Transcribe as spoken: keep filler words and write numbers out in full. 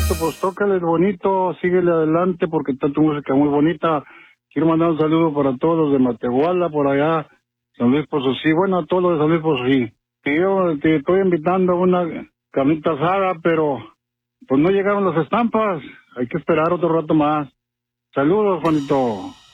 Juanito, pues tócale bonito, síguele adelante porque está tu música muy bonita. Quiero mandar un saludo para todos los de Matehuala, por allá, San Luis Potosí, bueno, a todos los de San Luis Potosí. Que yo te estoy invitando a una carnita asada, pero pues no llegaron las estampas, hay que esperar otro rato más. Saludos, Juanito.